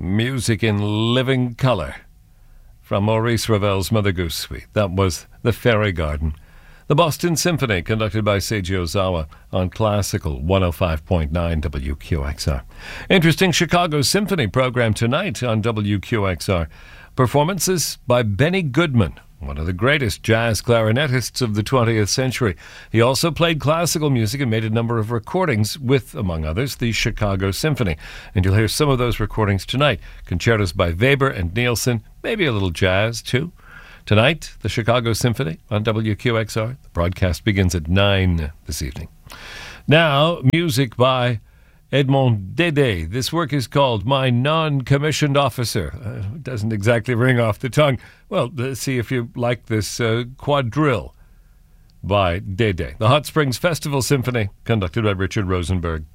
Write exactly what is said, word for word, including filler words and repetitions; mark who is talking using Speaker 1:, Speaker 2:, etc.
Speaker 1: Music in living colour from Maurice Ravel's Mother Goose Suite. That was The Fairy Garden. The Boston Symphony, conducted by Seiji Ozawa on Classical one oh five point nine W Q X R. Interesting Chicago Symphony program tonight on W Q X R. Performances by Benny Goodman, one of the greatest jazz clarinetists of the twentieth century. He also played classical music and made a number of recordings with, among others, the Chicago Symphony. And you'll hear some of those recordings tonight. Concertos by Weber and Nielsen, maybe a little jazz too. Tonight, the Chicago Symphony on W Q X R. The broadcast begins at nine this evening. Now, music by Edmond Dede. This work is called My Non-Commissioned Officer. Uh, it doesn't exactly ring off the tongue. Well, let's see if you like this uh, quadrille by Dede. The Hot Springs Festival Symphony, conducted by Richard Rosenberg.